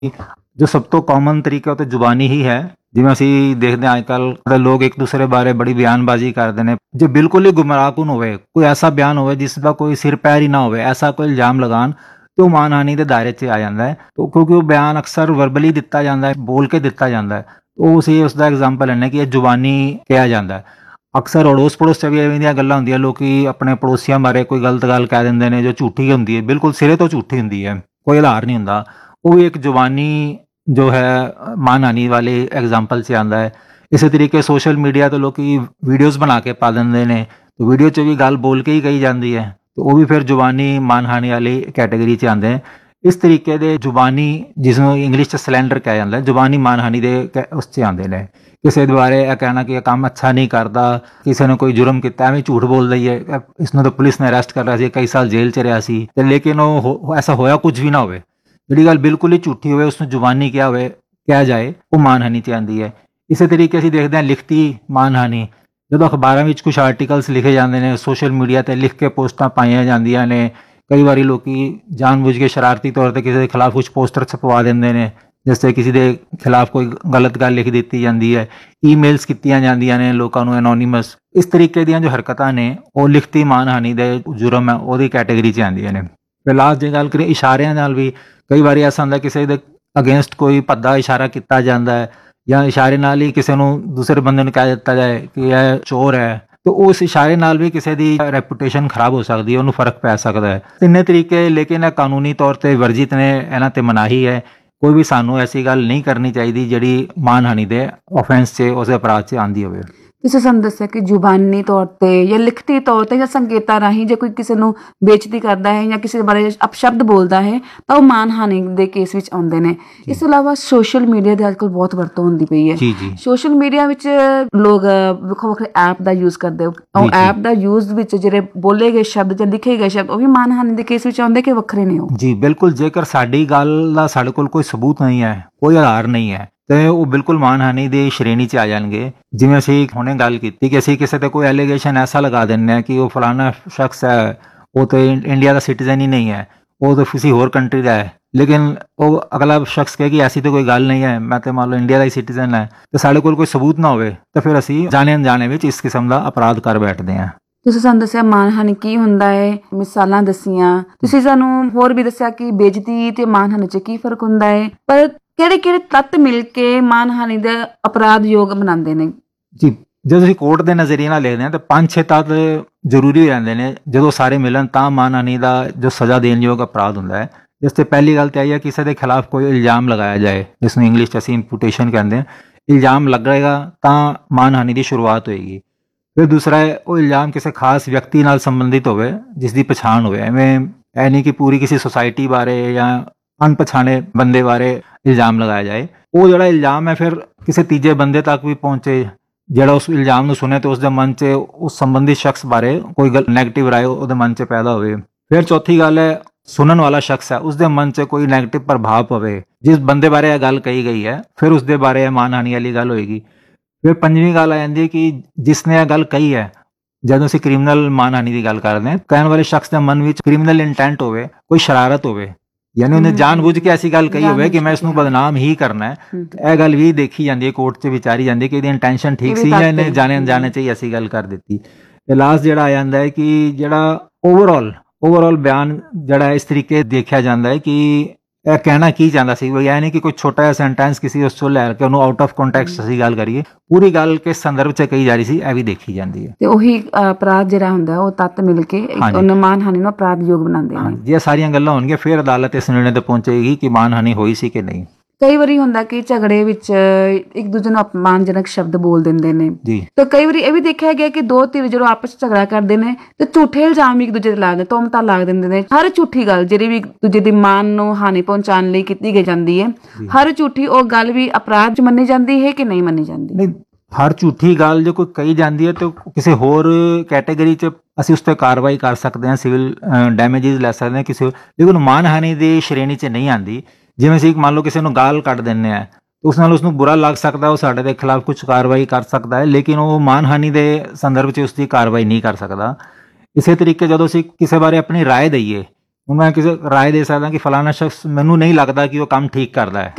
ਜੋ ਸਭ ਤੋਂ ਕਾਮਨ ਤਰੀਕਾ ਉਹ ਤੇ ਜ਼ੁਬਾਨੀ ਹੀ ਹੈ। ਜਿਵੇਂ ਅਸੀਂ ਦੇਖਦੇ ਹਾਂ ਅੱਜ ਕੱਲ੍ਹ ਲੋਕ ਇੱਕ ਦੂਸਰੇ ਬਾਰੇ ਬੜੀ ਬਿਆਨਬਾਜ਼ੀ ਕਰਦੇ ਨੇ, ਜੇ ਬਿਲਕੁਲ ਹੀ ਗੁੰਮਰਾਹਕੁਨ ਹੋਵੇ, ਕੋਈ ਐਸਾ ਬਿਆਨ ਹੋਵੇ ਜਿਸ ਦਾ ਕੋਈ ਸਿਰ ਪੈਰ ਹੀ ਨਾ ਹੋਵੇ, ਐਸਾ ਕੋਈ ਇਲਜ਼ਾਮ ਲਗਾਉਣ ਤੇ ਉਹ ਮਾਨਹਾਨੀ ਦੇ ਦਾਇਰੇ 'ਚ ਆ ਜਾਂਦਾ ਹੈ। ਕਿਉਂਕਿ ਉਹ ਬਿਆਨ ਅਕਸਰ ਵਰਬਲੀ ਦਿੱਤਾ ਜਾਂਦਾ ਹੈ, ਬੋਲ ਕੇ ਦਿੱਤਾ ਜਾਂਦਾ ਹੈ। ਉਹ ਅਸੀਂ ਉਸ ਦਾ ਐਗਜ਼ਾਮਪਲ ਲੈਂਦੇ ਕਿ ਇਹ ਜ਼ੁਬਾਨੀ ਕਿਹਾ ਜਾਂਦਾ ਹੈ। ਅਕਸਰ ਅੜੋਸ ਪੜੋਸ 'ਚ ਵੀ ਐਵੇਂ ਦੀਆਂ ਗੱਲਾਂ ਹੁੰਦੀਆਂ, ਲੋਕੀ ਆਪਣੇ ਪੜੋਸੀਆਂ ਬਾਰੇ ਕੋਈ ਗਲਤ ਗੱਲ ਕਹਿ ਦਿੰਦੇ ਨੇ ਜੋ ਝੂਠੀ ਹੁੰਦੀ ਹੈ, ਬਿਲਕੁਲ ਸਿਰੇ ਤੋਂ ਝੂਠੀ ਹੁੰਦੀ ਹੈ, ਕੋਈ ਆਧਾਰ ਨਹੀਂ ਹੁੰਦਾ। ਉਹ ਵੀ ਇੱਕ ਜ਼ੁਬਾਨੀ ਜੋ ਹੈ ਮਾਨਹਾਨੀ ਵਾਲੇ ਐਗਜ਼ਾਮਪਲ 'ਚ ਆਉਂਦਾ ਹੈ। ਇਸੇ ਤਰੀਕੇ ਸੋਸ਼ਲ ਮੀਡੀਆ ਤੋਂ ਲੋਕੀ ਵੀਡੀਓਜ਼ ਬਣਾ ਕੇ ਪਾ ਦਿੰਦੇ ਨੇ, ਤੇ ਵੀਡੀਓ 'ਚ ਵੀ ਗੱਲ ਬੋਲ ਕੇ ਹੀ ਕਹੀ ਜਾਂਦੀ ਹੈ, ਤੇ ਉਹ ਵੀ ਫਿਰ ਜ਼ੁਬਾਨੀ ਮਾਨਹਾਨੀ ਵਾਲੀ ਕੈਟੇਗਰੀ 'ਚ ਆਉਂਦੇ ਹੈ। ਇਸ ਤਰੀਕੇ ਦੇ ਜ਼ੁਬਾਨੀ, ਜਿਸ ਨੂੰ ਇੰਗਲਿਸ਼ 'ਚ ਸਲੈਂਡਰ ਕਿਹਾ ਜਾਂਦਾ, ਜ਼ੁਬਾਨੀ ਮਾਨਹਾਨੀ ਦੇ ਉਸ 'ਚ ਆਉਂਦੇ ਨੇ। ਕਿਸੇ ਦੇ ਬਾਰੇ ਇਹ ਕਹਿਣਾ ਕਿ ਇਹ ਕੰਮ ਅੱਛਾ ਨਹੀਂ ਕਰਦਾ, ਕਿਸੇ ਨੇ ਕੋਈ ਜੁਰਮ ਕੀਤਾ ਐਵੇਂ ਝੂਠ ਬੋਲਦਾ ਹੀ ਹੈ, ਇਸ ਨੂੰ ਤਾਂ ਪੁਲਿਸ ਨੇ ਅਰੈਸਟ ਕਰ ਲਿਆ ਸੀ, ਕਈ ਸਾਲ ਜੇਲ੍ਹ 'ਚ ਰਿਹਾ ਸੀ, ਤੇ ਲੇਕਿਨ ਉਹ ਐਸਾ ਹੋਇਆ ਕੁਝ ਵੀ ਨਾ ਹੋਵੇ, ਜਿਹੜੀ ਗੱਲ ਬਿਲਕੁਲ ਹੀ ਝੂਠੀ ਹੋਵੇ ਉਸ ਨੂੰ ਜ਼ੁਬਾਨੀ ਕਿਹਾ ਜਾਏ, ਉਹ ਮਾਨਹਾਨੀ 'ਚ ਆਉਂਦੀ ਹੈ। ਇਸੇ ਤਰੀਕੇ ਅਸੀਂ ਦੇਖਦੇ ਹਾਂ ਲਿਖਤੀ ਮਾਨਹਾਨੀ, ਜਦੋਂ ਅਖਬਾਰਾਂ ਵਿੱਚ ਕੁਝ ਆਰਟੀਕਲਸ ਲਿਖੇ ਜਾਂਦੇ ਨੇ, ਸੋਸ਼ਲ ਮੀਡੀਆ ਤੇ ਲਿਖ ਕੇ ਪੋਸਟਾਂ ਪਾਈਆਂ ਜਾਂਦੀਆਂ ਨੇ, ਕਈ ਵਾਰੀ ਲੋਕੀ ਜਾਣਬੁੱਝ ਕੇ ਸ਼ਰਾਰਤੀ ਤੌਰ ਤੇ ਕਿਸੇ ਦੇ ਖਿਲਾਫ ਕੁਝ ਪੋਸਟਰ ਛਪਵਾ ਦਿੰਦੇ ਨੇ, ਜਿਸ ਤੇ ਕਿਸੇ ਦੇ ਖਿਲਾਫ ਕੋਈ ਗਲਤ ਗੱਲ ਲਿਖ ਦਿੱਤੀ ਜਾਂਦੀ ਹੈ, ਈਮੇਲਸ ਕੀਤੀਆਂ ਜਾਂਦੀਆਂ ਨੇ ਲੋਕਾਂ ਨੂੰ ਐਨੋਨੀਮਸ। ਇਸ ਤਰੀਕੇ ਦੀਆਂ ਜੋ ਹਰਕਤਾਂ ਨੇ ਉਹ ਲਿਖਤੀ ਮਾਨਹਾਨੀ ਦੇ ਜੁਰਮ ਹੈ ਉਹਦੀ ਕੈਟੇਗਰੀ 'ਚ ਆਉਂਦੀਆਂ ਨੇ। ਫਿਰ ਲਾਸਟ ਜੇ ਗੱਲ ਕਰੀਏ ਇਸ਼ਾਰਿਆਂ ਨਾਲ ਵੀ, ਕਈ ਵਾਰੀ ਐਸਾ ਹੁੰਦਾ ਕਿਸੇ ਦੇ ਅਗੇਂਸਟ ਕੋਈ ਭੱਦਾ ਇਸ਼ਾਰਾ ਕੀਤਾ ਜਾਂਦਾ ਹੈ, ਜਾਂ ਇਸ਼ਾਰੇ ਨਾਲ ਹੀ ਕਿਸੇ ਨੂੰ ਦੂਸਰੇ ਬੰਦੇ ਨੂੰ ਕਹਿ ਦਿੱਤਾ ਜਾਏ ਕਿ ਇਹ ਚੋਰ ਹੈ, ਤੇ ਉਸ ਇਸ਼ਾਰੇ ਨਾਲ ਵੀ ਕਿਸੇ ਦੀ ਰੈਪੂਟੇਸ਼ਨ ਖਰਾਬ ਹੋ ਸਕਦੀ ਹੈ, ਉਹਨੂੰ ਫਰਕ ਪੈ ਸਕਦਾ ਹੈ। ਤਿੰਨੇ ਤਰੀਕੇ ਲੇਕਿਨ ਇਹ ਕਾਨੂੰਨੀ ਤੌਰ ਤੇ ਵਰਜਿਤ ਨੇ, ਇਹਨਾਂ ਤੇ ਮਨਾਹੀ ਹੈ। ਕੋਈ ਵੀ ਸਾਨੂੰ ਐਸੀ ਗੱਲ ਨਹੀਂ ਕਰਨੀ ਚਾਹੀਦੀ ਜਿਹੜੀ ਮਾਨਹਾਨੀ ਦੇ ਆਫੈਂਸ 'ਚ, ਉਸ ਅਪਰਾਧ 'ਚ ਆਉਂਦੀ ਹੋਵੇ। ਤੁਸੀਂ ਸਾਨੂੰ ਦੱਸਿਆ ਕਿ ਜ਼ੁਬਾਨੀ ਤੌਰ ਤੇ ਜਾਂ ਲਿਖਤੀ ਤੌਰ ਤੇ ਜਾਂ ਸੰਕੇਤਾਂ ਰਾਹੀਂ ਜੇ ਕੋਈ ਕਿਸੇ ਨੂੰ ਬੇਇੱਜ਼ਤੀ ਕਰਦਾ ਹੈ ਜਾਂ ਕਿਸੇ ਦੇ ਬਾਰੇ ਅਪਸ਼ਬਦ ਬੋਲਦਾ ਹੈ ਤਾਂ ਉਹ ਮਾਨਹਾਨੀ ਦੇ ਕੇਸ ਵਿੱਚ ਆਉਂਦੇ ਨੇ। ਇਸ ਤੋਂ ਇਲਾਵਾ ਸੋਸ਼ਲ ਮੀਡੀਆ ਦੀ ਅੱਜ ਕੱਲ੍ਹ ਬਹੁਤ ਵਰਤੋਂ ਹੁੰਦੀ ਪਈ ਹੈ। ਸੋਸ਼ਲ ਮੀਡੀਆ ਵਿੱਚ ਲੋਕ ਵੱਖੋ ਵੱਖਰੇ ਐਪ ਦਾ ਯੂਜ਼ ਕਰਦੇ, ਉਹ ਐਪ ਦਾ ਯੂਜ਼ ਵਿੱਚ ਜਿਹੜੇ ਬੋਲੇ ਗਏ ਸ਼ਬਦ ਜਾਂ ਲਿਖੇ ਗਏ ਸ਼ਬਦ ਉਹ ਵੀ ਮਾਨਹਾਨੀ ਦੇ ਕੇਸ ਵਿੱਚ ਆਉਂਦੇ ਕਿ ਵੱਖਰੇ ਨੇ? ਉਹ ਜੀ ਬਿਲਕੁਲ, ਜੇਕਰ ਸਾਡੀ ਗੱਲ ਦਾ ਸਾਡੇ ਕੋਲ ਕੋਈ ਸਬੂਤ ਨਹੀਂ ਹੈ, ਕੋਈ ਆਧਾਰ ਨਹੀਂ ਹੈ, ਤੇ ਉਹ ਬਿਲਕੁਲ ਮਾਨਹਾਨੀ ਦੀ ਸ਼੍ਰੇਣੀ 'ਚ ਆ ਜਾਣਗੇ। ਜਿਵੇਂ ਅਸੀਂ ਹੁਣੇ ਗੱਲ ਕੀਤੀ ਕਿ ਅਸੀਂ ਕਿਸੇ ਤੇ ਕੋਈ ਐਲੀਗੇਸ਼ਨ ਐਸਾ ਲਗਾ ਦਿੰਦੇ ਹਾਂ ਕਿ ਉਹ ਫਲਾਣਾ ਸ਼ਖਸ ਹੈ, ਉਹ ਤੇ ਇੰਡੀਆ ਦਾ ਸਿਟੀਜ਼ਨ ਹੀ ਨਹੀਂ ਹੈ, ਉਹ ਤਾਂ ਕਿਸੇ ਹੋਰ ਕੰਟਰੀ ਦਾ ਹੈ, ਲੇਕਿਨ ਉਹ ਅਗਲਾ ਸ਼ਖਸ ਕਹੇ ਕਿ ਐਸੀ ਤਾਂ ਕੋਈ ਗੱਲ ਨਹੀਂ ਹੈ, ਮੈਂ ਤੇ ਮੰਨ ਲਓ ਇੰਡੀਆ ਦਾ ਹੀ ਸਿਟੀਜ਼ਨ ਹੈ, ਤੇ ਸਾਡੇ ਕੋਲ ਕੋਈ ਸਬੂਤ ਨਾ ਹੋਵੇ, ਤਾਂ ਫਿਰ ਅਸੀਂ ਜਾਣੇ ਅਣਜਾਣੇ ਵਿੱਚ ਇਸ ਕਿਸਮ ਦਾ ਅਪਰਾਧ ਕਰ ਬੈਠਦੇ ਹਾਂ। ਤੁਸੀਂ ਸਾਨੂੰ ਦੱਸਿਆ ਮਾਨਹਾਨੀ ਕੀ ਹੁੰਦਾ ਹੈ, ਮਿਸਾਲਾਂ ਦੱਸੀਆਂ, ਤੁਸੀਂ ਸਾਨੂੰ ਹੋਰ ਵੀ ਦੱਸਿਆ ਕਿ ਬੇਇੱਜ਼ਤੀ ਤੇ ਮਾਨਹਾਨੀ 'ਚ ਕੀ ਫਰਕ ਹੁੰਦਾ ਹੈ, ਪਰ ਕਿਹੜੇ ਕਿਹੜੇ ਤੱਤ ਮਿਲ ਕੇ ਮਾਨਹਾਨੀ ਦਾ ਅਪਰਾਧ ਯੋਗ ਬਣਾਉਂਦੇ ਨੇ? ਜੀ, ਜਦੋਂ ਅਸੀਂ ਕੋਰਟ ਦੇ ਨਜ਼ਰੀਏ ਨਾਲ ਦੇਖਦੇ ਹਾਂ ਤਾਂ 5-6 ਤੱਤ ਜ਼ਰੂਰੀ ਹੋ ਜਾਂਦੇ ਨੇ, ਜਦੋਂ ਸਾਰੇ ਮਿਲਣ ਤਾਂ ਮਾਨਹਾਨੀ ਦਾ ਜੋ ਸਜ਼ਾ ਦੇਣ ਯੋਗ ਅਪਰਾਧ ਹੁੰਦਾ ਹੈ। ਜਿਸ ਤੇ ਪਹਿਲੀ ਗੱਲ ਤਾਂ ਇਹ ਹੈ ਕਿ ਕਿਸੇ ਦੇ ਖਿਲਾਫ ਕੋਈ ਇਲਜ਼ਾਮ ਲਗਾਇਆ ਜਾਏ, ਜਿਸ ਨੂੰ ਇੰਗਲਿਸ਼ 'ਚ ਅਸੀਂ ਇੰਪੂਟੇਸ਼ਨ ਕਹਿੰਦੇ ਹਾਂ। ਇਲਜ਼ਾਮ ਲੱਗੇਗਾ ਤਾਂ ਮਾਨਹਾਨੀ ਦੀ ਸ਼ੁਰੂਆਤ ਹੋਏਗੀ। ਫਿਰ ਦੂਸਰਾ ਹੈ ਉਹ ਇਲਜ਼ਾਮ ਕਿਸੇ ਖਾਸ ਵਿਅਕਤੀ ਨਾਲ ਸੰਬੰਧਿਤ ਹੋਵੇ, ਜਿਸ ਦੀ ਪਛਾਣ ਹੋਵੇ। ਐਵੇਂ ਇਹ ਨਹੀਂ ਕਿ ਪੂਰੀ ਕਿਸੇ ਸੁਸਾਇਟੀ ਬਾਰੇ ਜਾਂ ਅਣਪਛਾਣੇ ਬੰਦੇ ਬਾਰੇ ਇਲਜ਼ਾਮ ਲਗਾਇਆ ਜਾਏ। ਉਹ ਜਿਹੜਾ ਇਲਜ਼ਾਮ ਹੈ ਫਿਰ ਕਿਸੇ ਤੀਜੇ ਬੰਦੇ ਤੱਕ ਵੀ ਪਹੁੰਚੇ, ਜਿਹੜਾ ਉਸ ਇਲਜ਼ਾਮ ਨੂੰ ਸੁਣੇ ਤੇ ਉਸ ਦੇ ਮਨ 'ਚ ਉਸ ਸੰਬੰਧਿਤ ਸ਼ਖਸ ਬਾਰੇ ਕੋਈ ਨੈਗੇਟਿਵ ਰਾਏ ਉਹਦੇ ਮਨ 'ਚ ਪੈਦਾ ਹੋਵੇ। ਫਿਰ ਚੌਥੀ ਗੱਲ ਹੈ ਸੁਣਨ ਵਾਲਾ ਸ਼ਖਸ ਹੈ ਉਸਦੇ ਮਨ 'ਚ ਕੋਈ ਨੈਗੇਟਿਵ ਪ੍ਰਭਾਵ ਪਵੇ, ਜਿਸ ਬੰਦੇ ਬਾਰੇ ਇਹ ਗੱਲ ਕਹੀ ਗਈ ਹੈ ਫਿਰ ਉਸਦੇ ਬਾਰੇ ਮਾਨਹਾਨੀ ਵਾਲੀ ਗੱਲ ਹੋਏਗੀ। ਫਿਰ ਪੰਜਵੀਂ ਗੱਲ ਆ ਜਾਂਦੀ ਹੈ ਕਿ ਜਿਸ ਨੇ ਇਹ ਗੱਲ ਕਹੀ ਹੈ, ਜਦੋਂ ਅਸੀਂ ਕ੍ਰਿਮੀਨਲ ਮਾਨਹਾਨੀ ਦੀ ਗੱਲ ਕਰਦੇ ਹਾਂ, ਕਹਿਣ ਵਾਲੇ ਸ਼ਖਸ ਦੇ ਮਨ ਵਿੱਚ ਕ੍ਰਿਮੀਨਲ ਇੰਟੈਂਟ ਹੋਵੇ, ਕੋਈ ਸ਼ਰਾਰਤ ਹੋਵੇ, ਯਾਨੀ ਉਹਨੇ ਜਾਣਬੁੱਝ ਕੇ ਐਸੀ ਗੱਲ ਕਹੀ ਹੋਵੇ ਕਿ ਮੈਂ ਇਸ ਨੂੰ ਬਦਨਾਮ ਹੀ ਕਰਨਾ ਹੈ। ਇਹ ਗੱਲ ਵੀ ਦੇਖੀ ਜਾਂਦੀ ਹੈ, ਕੋਰਟ 'ਚ ਵਿਚਾਰੀ ਜਾਂਦੀ ਹੈ ਕਿ ਇਹਦੀ ਇੰਟੈਂਸ਼ਨ ਠੀਕ ਸੀ ਜਾਂ ਇਹਨੇ ਜਾਣੇ ਅਣਜਾਣੇ 'ਚ ਹੀ ਐਸੀ ਗੱਲ ਕਰ ਦਿੱਤੀ। ਤੇ ਲਾਸਟ ਜਿਹੜਾ ਆ ਜਾਂਦਾ ਹੈ ਕਿ ਜਿਹੜਾ ਓਵਰਆਲ ਬਿਆਨ ਜਿਹੜਾ ਇਸ ਤਰੀਕੇ ਦੇਖਿਆ ਜਾਂਦਾ ਹੈ ਕਿ ਇਹ ਕਹਿਣਾ ਕੀ ਚਾਹੁੰਦਾ ਸੀ, ਇਹ ਨਹੀਂ ਕਿ ਕੋਈ ਛੋਟਾ ਜਿਹਾ ਸੈਂਟੈਂਸ ਕਿਸੇ ਉਸ ਤੋਂ ਲੈ ਕੇ ਉਹਨੂੰ ਆਊਟ ਆਫ ਕੰਟੈਕਸਟ ਅਸੀਂ ਗੱਲ ਕਰੀਏ, ਪੂਰੀ ਗੱਲ ਕਿਸ ਸੰਦਰਭ 'ਚ ਕਹੀ ਜਾ ਰਹੀ ਸੀ ਇਹ ਵੀ ਦੇਖੀ ਜਾਂਦੀ ਹੈ। ਤੇ ਉਹੀ ਅਪਰਾਧ ਜਿਹੜਾ ਹੁੰਦਾ ਉਹ ਤੱਤ ਮਿਲ ਕੇ ਮਾਨਹਾਨੀ ਨੂੰ ਅਪਰਾਧ ਯੋਗ ਬਣਾਉਂਦੇ ਨੇ। ਜੇ ਸਾਰੀਆਂ ਗੱਲਾਂ ਹੋਣਗੀਆਂ ਫਿਰ ਅਦਾਲਤ ਇਸ ਨਿਰਣੇ ਤੇ ਪਹੁੰਚੇਗੀ ਕਿ ਮਾਨਹਾਨੀ ਹੋਈ ਸੀ ਕਿ ਨਹੀਂ। ਕਈ ਵਾਰੀ ਹੁੰਦਾ ਕਿ ਝਗੜੇ ਵਿੱਚ ਇੱਕ ਦੂਜੇ ਨੂੰ ਅਪਮਾਨਜਨਕ ਸ਼ਬਦ ਬੋਲ ਦਿੰਦੇ ਨੇ, ਤੇ ਕਈ ਵਾਰੀ ਇਹ ਵੀ ਦੇਖਿਆ ਗਿਆ ਕਿ ਦੋ ਧਿਰ ਜਦੋਂ ਆਪਸ ਚ ਝਗੜਾ ਕਰਦੇ ਨੇ ਤੇ ਝੂਠੇ ਇਲਜ਼ਾਮ ਵੀ ਇੱਕ ਦੂਜੇ ਤੇ ਲਾ ਦਿੰਦੇ, ਤੋਹਮਤਾਂ ਲਾ ਦਿੰਦੇ ਨੇ। ਹਰ ਝੂਠੀ ਗੱਲ ਜਿਹੜੀ ਵੀ ਇੱਕ ਦੂਜੇ ਦੀ ਮਾਨ ਨੂੰ ਹਾਨੀ ਪਹੁੰਚਾਉਣ ਲਈ ਕੀਤੀ ਗਈ ਜਾਂਦੀ ਹੈ, ਹਰ ਝੂਠੀ ਉਹ ਗੱਲ ਵੀ ਅਪਰਾਧ ਚ ਮੰਨੀ ਜਾਂਦੀ ਹੈ ਕਿ ਨਹੀਂ ਮੰਨੀ ਜਾਂਦੀ? ਨਹੀਂ, ਹਰ ਝੂਠੀ ਗੱਲ ਜੇ ਕੋਈ ਕਹੀ ਜਾਂਦੀ ਹੈ ਤੇ ਕਿਸੇ ਹੋਰ ਕੈਟੇਗਰੀ 'ਚ ਅਸੀਂ ਉਸ ਤੇ ਕਾਰਵਾਈ ਕਰ ਸਕਦੇ ਹਾਂ, ਸਿਵਲ ਡੈਮੇਜਿਸ ਲੈ ਸਕਦੇ ਹਾਂ ਕਿਸੇ, ਲੇਕਿਨ ਮਾਨਹਾਨੀ ਦੀ ਸ਼੍ਰੇਣੀ 'ਚ ਨਹੀਂ ਆਉਂਦੀ। ਜਿਵੇਂ ਅਸੀਂ ਮੰਨ ਲਓ ਕਿਸੇ ਨੂੰ ਗਾਲ ਕੱਢ ਦਿੰਦੇ ਹਾਂ, ਉਸ ਨਾਲ ਉਸਨੂੰ ਬੁਰਾ ਲੱਗ ਸਕਦਾ, ਉਹ ਸਾਡੇ ਦੇ ਖਿਲਾਫ ਕੁਝ ਕਾਰਵਾਈ ਕਰ ਸਕਦਾ ਹੈ, ਲੇਕਿਨ ਉਹ ਮਾਨਹਾਨੀ ਦੇ ਸੰਦਰਭ 'ਚ ਉਸ ਦੀ ਕਾਰਵਾਈ ਨਹੀਂ ਕਰ ਸਕਦਾ। ਇਸੇ ਤਰੀਕੇ ਜਦੋਂ ਅਸੀਂ ਕਿਸੇ ਬਾਰੇ ਆਪਣੀ ਰਾਏ ਦਈਏ, ਹੁਣ ਮੈਂ ਕਿਸੇ ਰਾਏ ਦੇ ਸਕਦਾ ਕਿ ਫਲਾਣਾ ਸ਼ਖਸ ਮੈਨੂੰ ਨਹੀਂ ਲੱਗਦਾ ਕਿ ਉਹ ਕੰਮ ਠੀਕ ਕਰਦਾ ਹੈ।